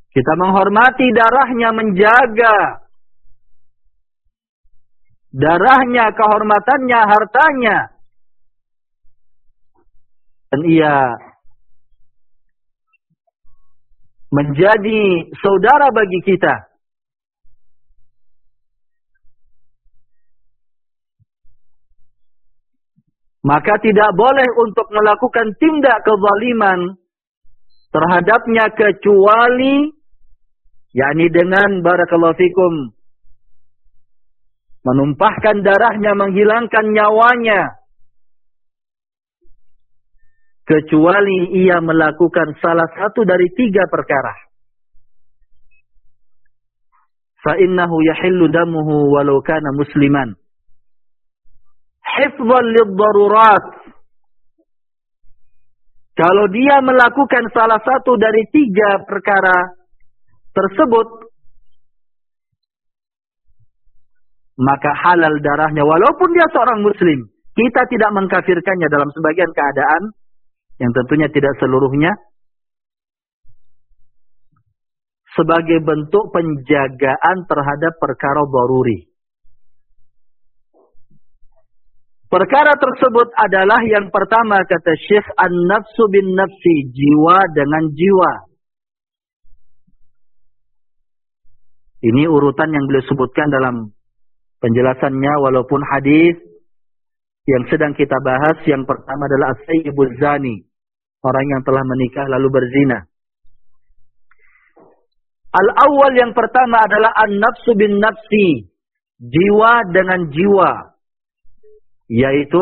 Kita menghormati darahnya, menjaga darahnya, kehormatannya, hartanya. Dan ia menjadi saudara bagi kita. Maka tidak boleh untuk melakukan tindak kezaliman terhadapnya kecuali yakni dengan barakallahu fikum menumpahkan darahnya, menghilangkan nyawanya, kecuali ia melakukan salah satu dari 3 perkara. Fa innahu yahillu damuhu walau kana musliman. Hifdhan liddarurat. Kalau dia melakukan salah satu dari 3 perkara tersebut, maka halal darahnya walaupun dia seorang muslim. Kita tidak mengkafirkannya dalam sebagian keadaan, yang tentunya tidak seluruhnya, sebagai bentuk penjagaan terhadap perkara daruri. Perkara tersebut adalah yang pertama, kata Syekh, an-nafsu bin nafsi, jiwa dengan jiwa. Ini urutan yang beliau sebutkan dalam penjelasannya, walaupun hadis yang sedang kita bahas yang pertama adalah as-sayyibuz zani, orang yang telah menikah lalu berzina. Al-awwal yang pertama adalah an-nafsu bin nafsi, jiwa dengan jiwa, yaitu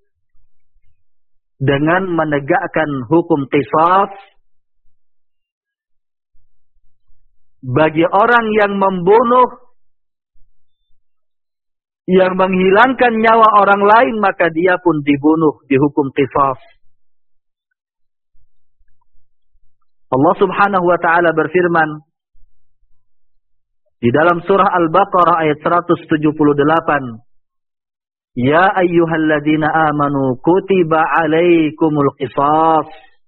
dengan menegakkan hukum qisas bagi orang yang membunuh, yang menghilangkan nyawa orang lain, maka dia pun dibunuh, dihukum qisas. Allah Subhanahu wa taala berfirman di dalam surah Al-Baqarah ayat 178, Ya ayyuhalladzina amanu kutiba alaikumul qisas.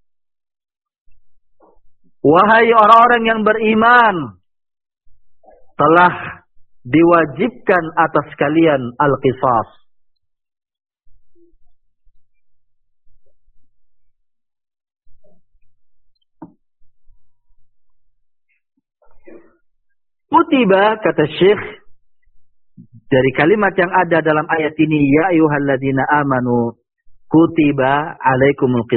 Wahai orang-orang yang beriman, telah diwajibkan atas kalian al-qisas. Kutiba, kata Syekh, dari kalimat yang ada dalam ayat ini, Ya ayyuhalladzina amanu kutiba alaikumul qisas.